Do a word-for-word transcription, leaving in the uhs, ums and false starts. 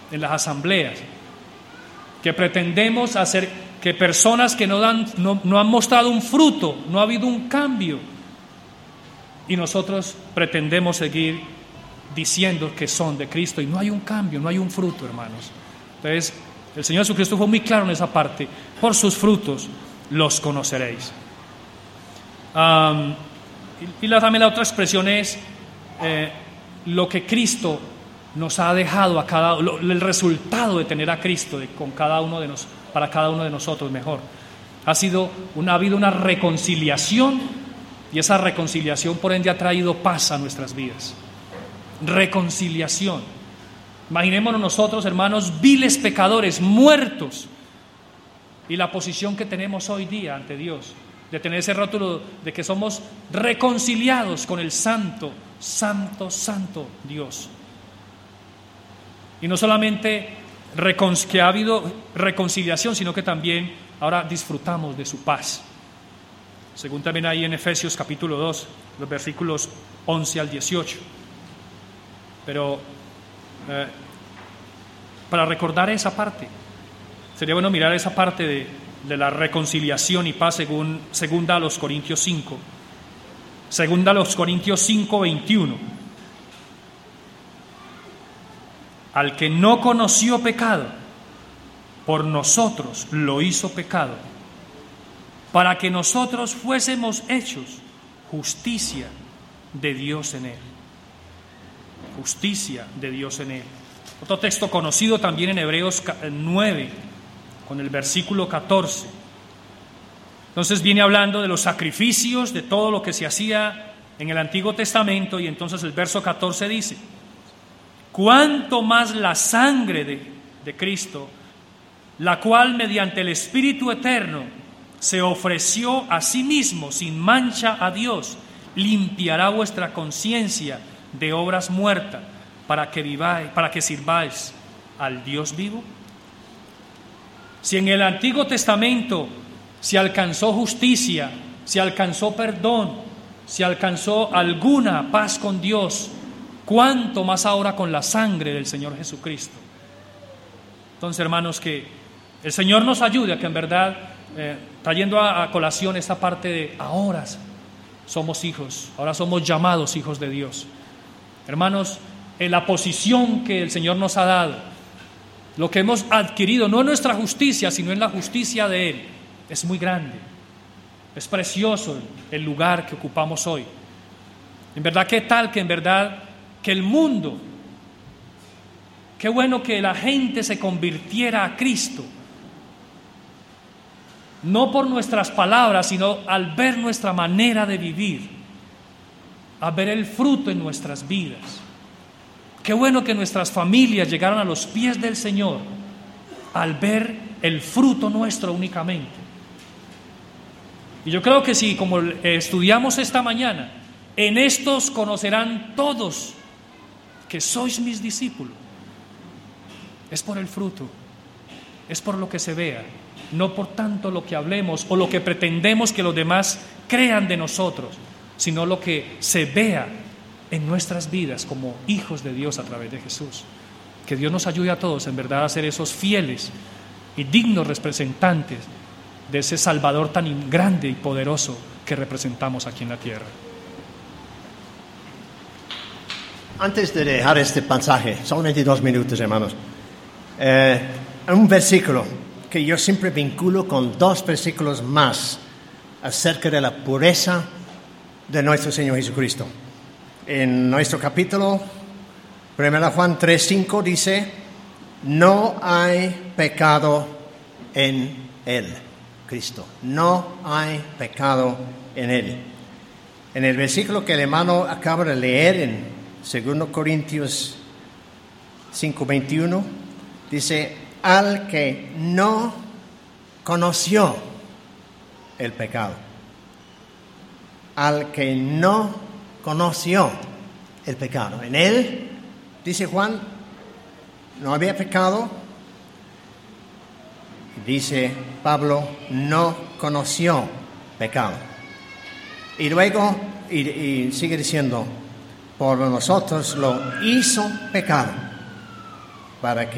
en las asambleas, que pretendemos hacer que personas que no, dan, no, no han mostrado un fruto, no ha habido un cambio, y nosotros pretendemos seguir diciendo que son de Cristo y no hay un cambio, no hay un fruto, hermanos. Entonces, el Señor Jesucristo fue muy claro en esa parte: por sus frutos los conoceréis. Um, y, y la, también la otra expresión es eh, lo que Cristo nos ha dejado a cada lo, el resultado de tener a Cristo de, con cada uno de nos, para cada uno de nosotros mejor. Ha sido una, ha habido una reconciliación, y esa reconciliación por ende ha traído paz a nuestras vidas. Reconciliación. Imaginémonos nosotros, hermanos, viles pecadores, muertos, y la posición que tenemos hoy día ante Dios, de tener ese rótulo de que somos reconciliados con el santo, santo, santo Dios. Y no solamente recon- que ha habido reconciliación, sino que también ahora disfrutamos de su paz. Según también ahí en Efesios capítulo dos, los versículos once al dieciocho. Pero eh, para recordar esa parte, sería bueno mirar esa parte de, de la reconciliación y paz según segunda a los Corintios cinco. Segunda a los Corintios cinco, veintiuno. Al que no conoció pecado, por nosotros lo hizo pecado, para que nosotros fuésemos hechos justicia de Dios en él. Justicia de Dios en él. Otro texto conocido también en Hebreos nueve, con el versículo catorce. Entonces viene hablando de los sacrificios, de todo lo que se hacía en el Antiguo Testamento, y entonces el verso catorce dice: cuánto más la sangre de, de Cristo, la cual mediante el Espíritu Eterno se ofreció a sí mismo sin mancha a Dios, limpiará vuestra conciencia de obras muertas, para que viváis, para que sirváis al Dios vivo. Si en el Antiguo Testamento se alcanzó justicia, se alcanzó perdón, se alcanzó alguna paz con Dios, ¿cuánto más ahora con la sangre del Señor Jesucristo? Entonces, hermanos, que el Señor nos ayude a que en verdad, eh, trayendo a, a colación esta parte de ahora somos hijos, ahora somos llamados hijos de Dios. Hermanos, en la posición que el Señor nos ha dado, lo que hemos adquirido, no en nuestra justicia, sino en la justicia de Él, es muy grande. Es precioso el lugar que ocupamos hoy. En verdad, qué tal que en verdad que el mundo, qué bueno que la gente se convirtiera a Cristo, no por nuestras palabras, sino al ver nuestra manera de vivir, a ver el fruto en nuestras vidas. Qué bueno que nuestras familias llegaron a los pies del Señor al ver el fruto nuestro únicamente. Y yo creo que si, como estudiamos esta mañana, en estos conocerán todos que sois mis discípulos, es por el fruto, es por lo que se vea, no por tanto lo que hablemos o lo que pretendemos que los demás crean de nosotros, sino lo que se vea en nuestras vidas como hijos de Dios a través de Jesús. Que Dios nos ayude a todos en verdad a ser esos fieles y dignos representantes de ese Salvador tan grande y poderoso que representamos aquí en la tierra. Antes de dejar este pasaje, solamente dos minutos, hermanos, eh, un versículo que yo siempre vinculo con dos versículos más acerca de la pureza de nuestro Señor Jesucristo. En nuestro capítulo, primera Juan tres cinco dice: no hay pecado en Él, Cristo. No hay pecado en Él. En el versículo que el hermano acaba de leer en dos Corintios cinco veintiuno, dice: al que no conoció el pecado. Al que no conoció el pecado. En él, dice Juan, no había pecado. Dice Pablo, no conoció pecado. Y luego, y, y sigue diciendo, por nosotros lo hizo pecado, para que